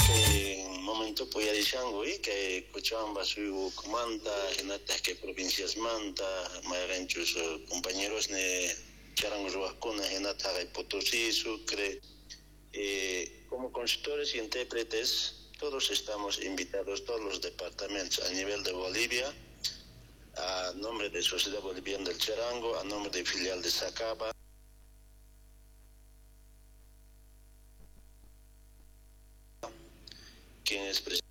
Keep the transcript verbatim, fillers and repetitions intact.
en momento puyarishango y que Cochabamba suyu comanda en atas que provincias manta mayaranchos compañeros ne charango ruacuna en atas Potosí Sucre eh, como consultores y intérpretes todos estamos invitados todos los departamentos a nivel de Bolivia a nombre de Sociedad Boliviana del Charango a nombre de filial de Sacaba quien es presidente